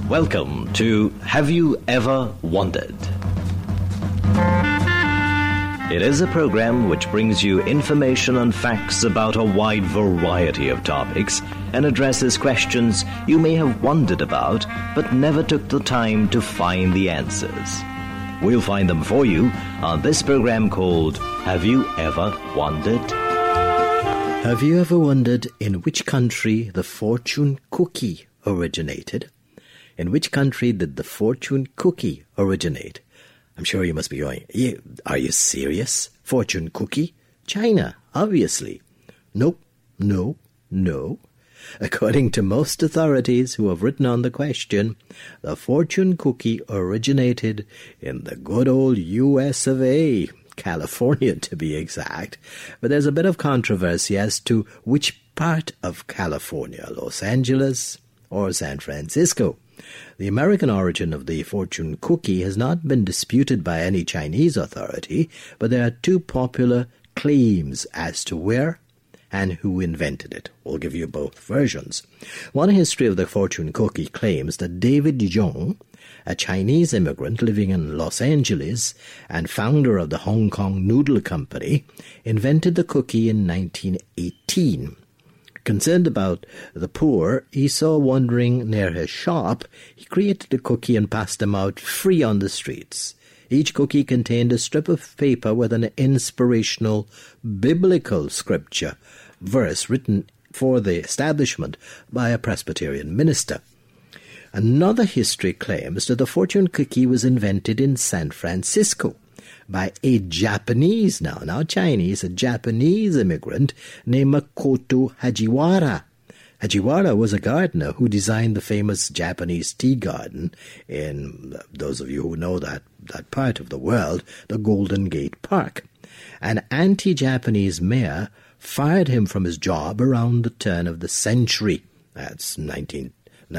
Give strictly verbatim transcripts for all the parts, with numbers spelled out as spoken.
Welcome to Have You Ever Wondered? It is a program which brings you information and facts about a wide variety of topics and addresses questions you may have wondered about but never took the time to find the answers. We'll find them for you on this program called Have You Ever Wondered? Have you ever wondered in which country the fortune cookie originated? In which country did the fortune cookie originate? I'm sure you must be going, are you serious? Fortune cookie? China, obviously. Nope, no, no. According to most authorities who have written on the question, the fortune cookie originated in the good old U S of A, California to be exact. But there's a bit of controversy as to which part of California, Los Angeles or San Francisco. The American origin of the fortune cookie has not been disputed by any Chinese authority, but there are two popular claims as to where and who invented it. We'll give you both versions. One history of the fortune cookie claims that David Yong, a Chinese immigrant living in Los Angeles and founder of the Hong Kong Noodle Company, invented the cookie in nineteen eighteen. Concerned about the poor he saw wandering near his shop, he created a cookie and passed them out free on the streets. Each cookie contained a strip of paper with an inspirational biblical scripture verse written for the establishment by a Presbyterian minister. Another history claims that the fortune cookie was invented in San Francisco by a Japanese, now, not Chinese, a Japanese immigrant named Makoto Hajiwara. Hajiwara was a gardener who designed the famous Japanese tea garden in, those of you who know that, that part of the world, the Golden Gate Park. An anti-Japanese mayor fired him from his job around the turn of the century. That's nineteen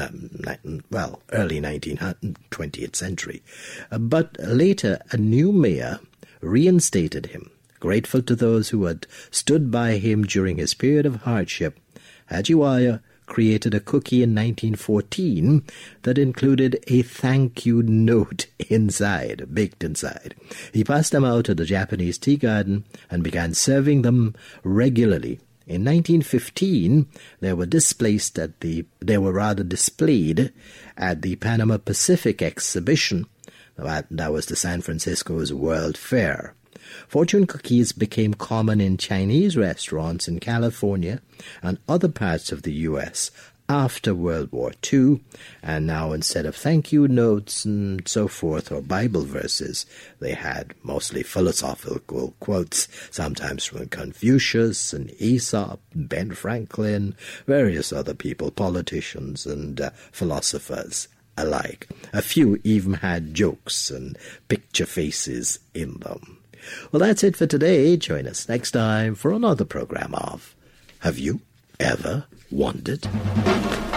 well, early nineteenth, twentieth century. But later, a new mayor reinstated him. Grateful to those who had stood by him during his period of hardship, Hajiwara created a cookie in nineteen fourteen that included a thank you note inside, baked inside. He passed them out at the Japanese tea garden and began serving them regularly. In nineteen fifteen, they were displaced at the, they were rather displayed at the Panama Pacific Exhibition. That, that was the San Francisco's World Fair. Fortune cookies became common in Chinese restaurants in California and other parts of the U S after World War Two, and now instead of thank you notes and so forth or Bible verses, they had mostly philosophical quotes, sometimes from Confucius and Aesop, Ben Franklin, various other people, politicians and uh, philosophers alike. A few even had jokes and picture faces in them. Well, that's it for today. Join us next time for another program of Have You Ever Wondered?